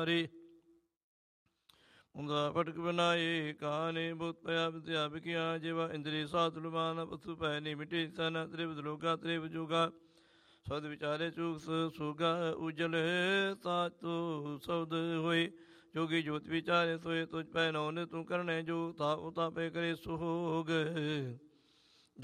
ਹਰੀ ਹੁੰਦਾ ਪਟਕ ਬਨਾਏ ਕਾਨੇ ਬੁੱਤ ਪਿਆ ਵਿਦਿਆ ਵਿਕਿਆ ਜਿਵਾ ਇੰਦਰੀ ਸਾਤ ਲੁਮਾਨ ਪਸੂ ਪੈ ਨੀ ਮਿਟੀ ਸਨ ਤ੍ਰਿਵ ਲੋਗਾ ਤ੍ਰਿਵ ਜੁਗਾ ਸਦ ਵਿਚਾਰੇ ਚੂਕ ਸੁਗਾ ਉਜਲ ਸਾਤੂ ਸਬਦ ਹੋਏ ਜੋਗੀ ਜੋਤ ਵਿਚਾਰੇ ਸੋਏ ਤੁਝ ਪੈ ਨੌਨ ਤੂੰ ਕਰਨੇ ਜੋ ਤਾ ਉਤਾ ਪੈ ਕਰੇ ਸੁਹੋਗ